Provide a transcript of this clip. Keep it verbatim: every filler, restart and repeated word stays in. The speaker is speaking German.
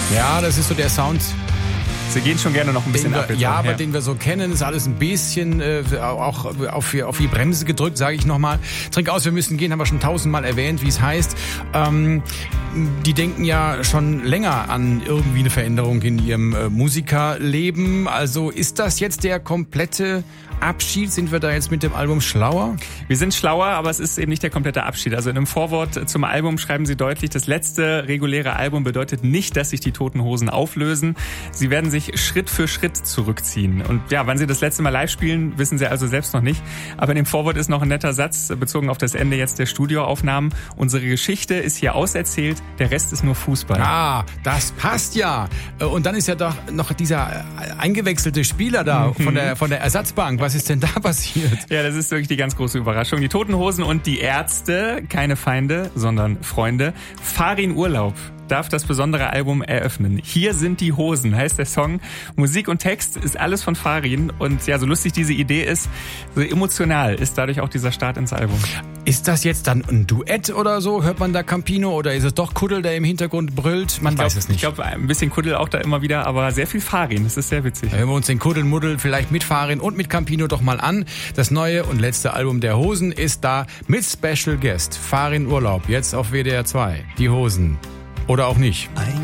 Ja, das ist so der Sound. Sie gehen schon gerne noch ein bisschen wir, ab. Ja, aber ja. den wir so kennen, ist alles ein bisschen äh, auch auf, auf die Bremse gedrückt, sage ich nochmal. Trink aus, wir müssen gehen, haben wir schon tausendmal erwähnt, wie es heißt. Ähm, die denken ja schon länger an irgendwie eine Veränderung in ihrem äh, Musikerleben. Also ist das jetzt der komplette Abschied? Sind wir da jetzt mit dem Album schlauer? Wir sind schlauer, aber es ist eben nicht der komplette Abschied. Also in einem Vorwort zum Album schreiben sie deutlich, das letzte reguläre Album bedeutet nicht, dass sich die Toten Hosen auflösen. Sie werden sich Schritt für Schritt zurückziehen. Und ja, wann sie das letzte Mal live spielen, wissen sie also selbst noch nicht. Aber in dem Vorwort ist noch ein netter Satz, bezogen auf das Ende jetzt der Studioaufnahmen. Unsere Geschichte ist hier auserzählt, der Rest ist nur Fußball. Ah, das passt ja. Und dann ist ja doch noch dieser eingewechselte Spieler da von der, von der Ersatzbank. Was ist denn da passiert? Ja, das ist wirklich die ganz große Überraschung. Die Toten Hosen und die Ärzte, keine Feinde, sondern Freunde, fahren in Urlaub. Darf das besondere Album eröffnen. Hier sind die Hosen, heißt der Song. Musik und Text ist alles von Farin. Und ja, so lustig diese Idee ist, so emotional ist dadurch auch dieser Start ins Album. Ist das jetzt dann ein Duett oder so? Hört man da Campino oder ist es doch Kuddel, der im Hintergrund brüllt? Man glaub, weiß es nicht. Ich glaube, ein bisschen Kuddel auch da immer wieder, aber sehr viel Farin. Das ist sehr witzig. Da hören wir uns den Kuddelmuddel vielleicht mit Farin und mit Campino doch mal an. Das neue und letzte Album der Hosen ist da mit Special Guest. Farin Urlaub, jetzt auf W D R zwei. Die Hosen. Oder auch nicht.